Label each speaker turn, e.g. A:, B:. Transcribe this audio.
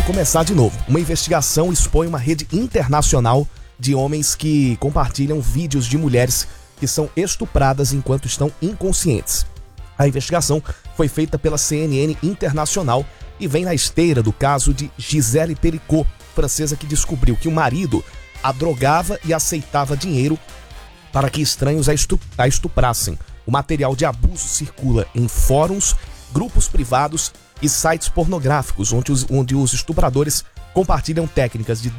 A: começar de novo. Uma investigação expõe uma rede internacional de homens que compartilham vídeos de mulheres que são estupradas enquanto estão inconscientes. A investigação foi feita pela CNN Internacional e vem na esteira do caso de Gisele Pelicot, francesa que descobriu que o marido a drogava e aceitava dinheiro para que estranhos a estuprassem. O material de abuso circula em fóruns, grupos privados e sites pornográficos, onde os estupradores compartilham técnicas de